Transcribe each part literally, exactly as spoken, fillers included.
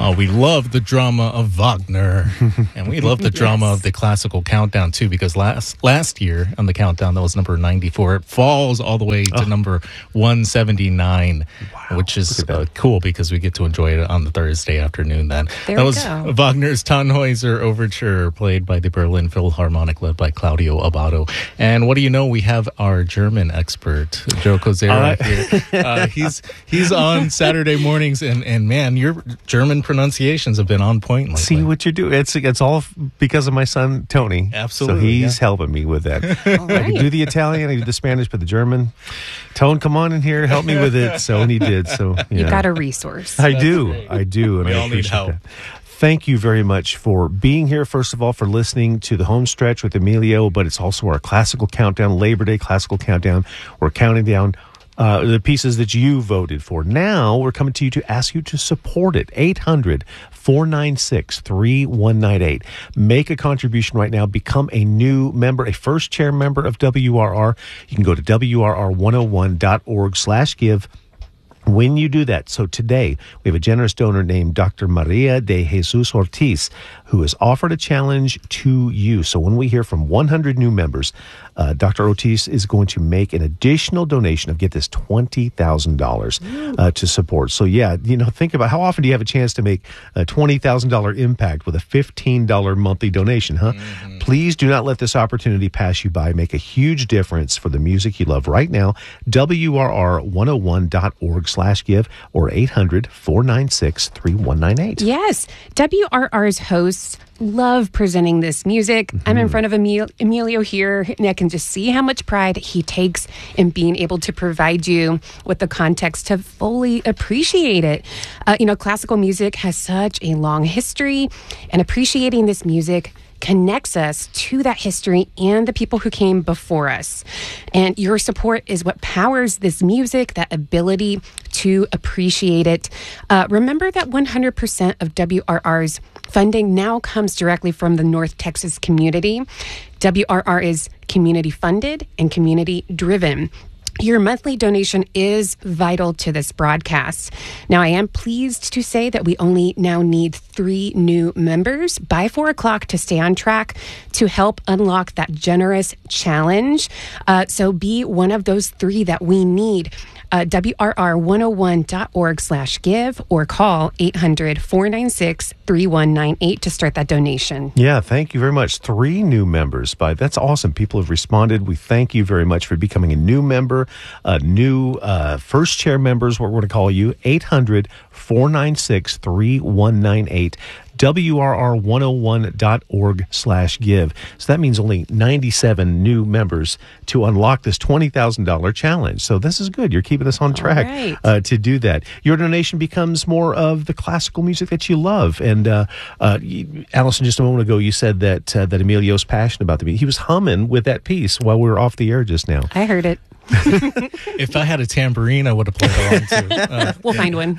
Oh, we love the drama of Wagner, and we love the drama yes. of the classical countdown too. Because last last year on the countdown, that was number ninety-four. It falls all the way to oh. number one seventy-nine, wow. which is uh, cool because we get to enjoy it on the Thursday afternoon. Then there that we was go. Wagner's Tannhäuser Overture, played by the Berlin Philharmonic, led by Claudio Abbado. And what do you know? We have our German expert, Joe Kozera, uh, here. Uh, he's he's on Saturday mornings, and and man, your German pronunciations have been on point lately. See what you're doing. It's it's all because of my son Tony. Absolutely, so he's yeah. helping me with that. All right. I can do the Italian, I can do the Spanish, but the German. Tone, come on in here, help me with it. So and he did. So you know. got a resource. I That's do, great. I do, and we I all need help. That. Thank you very much for being here, first of all, for listening to the home stretch with Emilio, but it's also our classical countdown, Labor Day classical countdown. We're counting down uh, the pieces that you voted for. Now we're coming to you to ask you to support it. eight hundred, four nine six, three one nine eight. Make a contribution right now. Become a new member, a first chair member of W R R. You can go to W R R one oh one dot org slash give. When you do that, so today we have a generous donor named Doctor Maria de Jesus Ortiz, who has offered a challenge to you. So when we hear from one hundred new members, uh, Doctor Ortiz is going to make an additional donation of, get this, twenty thousand dollars uh, to support. So yeah, you know, think about how often do you have a chance to make a twenty thousand dollars impact with a fifteen dollars monthly donation, huh? Mm-hmm. Please do not let this opportunity pass you by. Make a huge difference for the music you love right now. W R R one oh one dot org slash give or eight hundred, four nine six, three one nine eight. Yes. W R R's hosts love presenting this music. Mm-hmm. I'm in front of Emil- Emilio here, and I can just see how much pride he takes in being able to provide you with the context to fully appreciate it. Uh, you know, classical music has such a long history, and appreciating this music connects us to that history and the people who came before us. And your support is what powers this music, that ability to appreciate it. Uh, remember that one hundred percent of W R R's funding now comes directly from the North Texas community. W R R is community funded and community driven. Your monthly donation is vital to this broadcast. Now, I am pleased to say that we only now need three new members by four o'clock to stay on track to help unlock that generous challenge. Uh, so be one of those three that we need. Uh, W R R one oh one dot org slash give or call eight hundred, four nine six, three one nine eight to start that donation. Yeah, thank you very much. Three new members. By that's awesome. People have responded. We thank you very much for becoming a new member, uh, new uh, first chair members, what we're going to call you, eight hundred, four nine six, three one nine eight. W R R one oh one dot org slash give. So that means only ninety-seven new members to unlock this twenty thousand dollars challenge. So this is good. You're keeping us on track right. uh, to do that. Your donation becomes more of the classical music that you love. And uh, uh, Allison, just a moment ago, you said that uh, that Emilio's passionate about the music. He was humming with that piece while we were off the air just now. I heard it. If I had a tambourine, I would have played along too. Uh, we'll find one.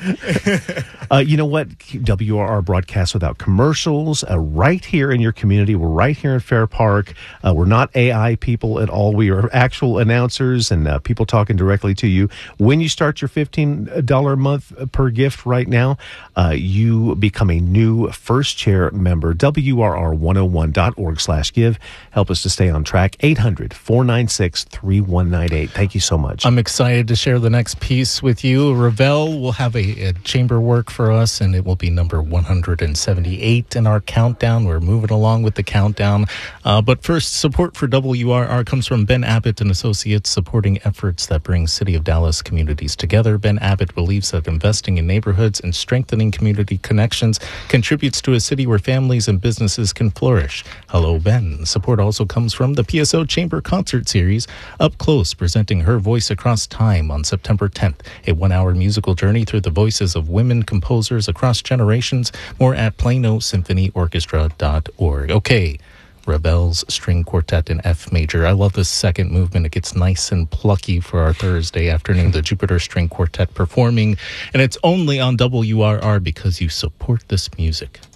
uh, you know what? W R R broadcasts without commercials, uh, right here in your community. We're right here in Fair Park. Uh, we're not A I people at all. We are actual announcers and uh, people talking directly to you. When you start your fifteen dollars a month per gift right now, uh, you become a new first chair member. W R R one oh one dot org slash give. Help us to stay on track. eight hundred, four nine six, three one nine eight. Thank you so much. I'm excited to share the next piece with you. Ravel will have a, a chamber work for us, and it will be number one hundred seventy-eight in our countdown. We're moving along with the countdown. Uh, but first, support for W R R comes from Ben Abbott and Associates, supporting efforts that bring City of Dallas communities together. Ben Abbott believes that investing in neighborhoods and strengthening community connections contributes to a city where families and businesses can flourish. Hello, Ben. Support also comes from the P S O Chamber Concert Series, Up Close, presenting Her Voice Across Time on September tenth, a one-hour musical journey through the voices of women composers across generations. More at Plano Symphony Orchestra dot org. Okay, Ravel's String Quartet in F major. I love this second movement. It gets nice and plucky for our Thursday afternoon. The Jupiter String Quartet performing, and it's only on W R R because you support this music.